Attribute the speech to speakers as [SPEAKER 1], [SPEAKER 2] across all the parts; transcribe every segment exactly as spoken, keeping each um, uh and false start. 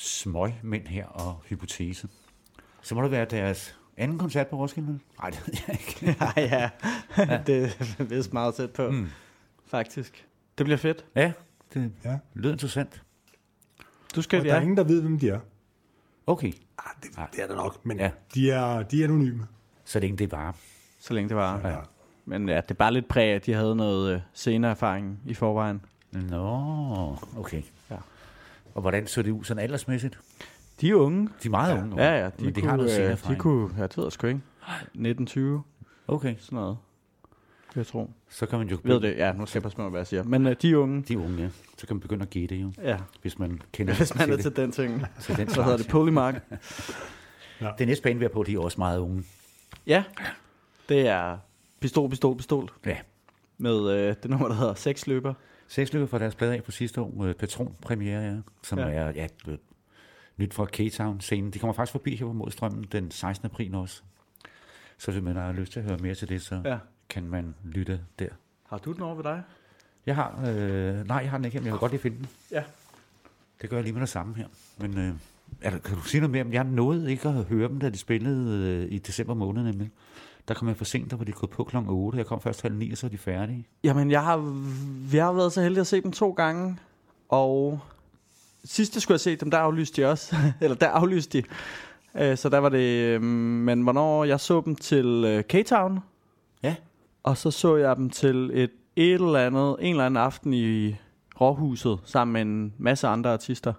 [SPEAKER 1] smøgmænd her og Hypotese. Så må det være deres anden koncert på Roskilde? Nej, det ved jeg ikke.
[SPEAKER 2] Nej, ja. ja. Det er vist meget tæt på, mm. faktisk. Det bliver fedt.
[SPEAKER 1] Ja, det
[SPEAKER 3] ja.
[SPEAKER 1] lyder interessant.
[SPEAKER 2] Du skal,
[SPEAKER 3] og
[SPEAKER 2] ja.
[SPEAKER 3] der er ingen, der ved, hvem de er.
[SPEAKER 1] Okay.
[SPEAKER 3] Ah, det, det er der nok, men
[SPEAKER 1] ja.
[SPEAKER 3] de, er, de er anonyme.
[SPEAKER 1] Så længe det var.
[SPEAKER 2] Så længe det var.
[SPEAKER 3] Ja.
[SPEAKER 2] Men ja, det er bare lidt præg, at de havde noget øh, sceneerfaring i forvejen.
[SPEAKER 1] Nå, okay. Ja. Og hvordan så det ud sådan aldersmæssigt?
[SPEAKER 2] De er unge.
[SPEAKER 1] De er meget
[SPEAKER 2] ja.
[SPEAKER 1] unge.
[SPEAKER 2] Ja, ja. De,
[SPEAKER 1] men de
[SPEAKER 2] kunne,
[SPEAKER 1] har noget
[SPEAKER 2] øh,
[SPEAKER 1] sceneerfaring.
[SPEAKER 2] De kunne, ja, det ved jeg sgu ikke. nitten tyve.
[SPEAKER 1] Okay.
[SPEAKER 2] Sådan noget. Det jeg tror.
[SPEAKER 1] Så kan man jo...
[SPEAKER 2] Ved det, ja, nu skal jeg passe med, hvad jeg siger. Men øh, de er unge.
[SPEAKER 1] De er unge, ja. Så kan man begynde at gætte jo.
[SPEAKER 2] Ja.
[SPEAKER 1] Hvis man kender
[SPEAKER 2] Hvis man er
[SPEAKER 1] til
[SPEAKER 2] til den ting.
[SPEAKER 1] Til den
[SPEAKER 2] så hedder det Polymark.
[SPEAKER 1] ja. Det næste bane, vi er på, de er også meget unge.
[SPEAKER 2] Ja. Det er Pistol, Pistol, Pistol.
[SPEAKER 1] Ja.
[SPEAKER 2] Med øh, det nummer, der hedder Seks Løber.
[SPEAKER 1] Seks Løber fra deres plade af på sidste år. Øh, Patron-premiere, ja. Som ja. er ja, øh, nyt fra K-Town-scenen. De kommer faktisk forbi her på Modstrømmen den sekstende april også. Så hvis man har lyst til at høre mere til det, så ja. kan man lytte der.
[SPEAKER 2] Har du den over ved dig?
[SPEAKER 1] Jeg har, øh, nej, jeg har den ikke her, men jeg vil godt lige finde den.
[SPEAKER 2] Ja.
[SPEAKER 1] Det gør jeg lige med det samme her. Men øh, er der, kan du sige noget mere om, jeg nåede ikke at høre dem, da de spillede øh, i december måned nemlig. Der kom jeg for sent, der var de gået på klokken otte. Jeg kom først halv ni, og så er de færdige.
[SPEAKER 2] Jamen, jeg har, vi har været så heldige at se dem to gange, og sidst jeg skulle have set dem, der aflyste de også. Eller der aflyste de. Uh, så der var det, um, men hvornår jeg så dem til uh, K-Town.
[SPEAKER 1] Ja.
[SPEAKER 2] Og så så jeg dem til et, et eller andet, en eller anden aften i Råhuset, sammen med en masse andre artister.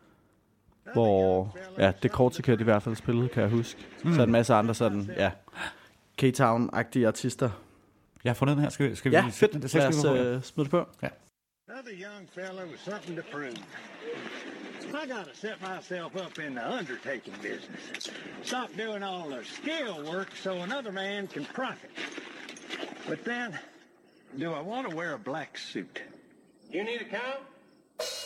[SPEAKER 2] Hvor, ja, det Cortica de i hvert fald spillede, kan jeg huske. Mm. Så en masse andre sådan, ja, K-Town-agtige artister.
[SPEAKER 1] Jeg har fundet den her. Skal, skal
[SPEAKER 2] ja,
[SPEAKER 1] vi
[SPEAKER 2] fedt.
[SPEAKER 1] Den,
[SPEAKER 2] Lad os uh, smide det på.
[SPEAKER 1] Ja.
[SPEAKER 4] Another young fella with something to prove. I gotta set myself up in the undertaking business. Stop doing all the skill work so another man can profit. But then, do I want to wear a black suit? You need a count?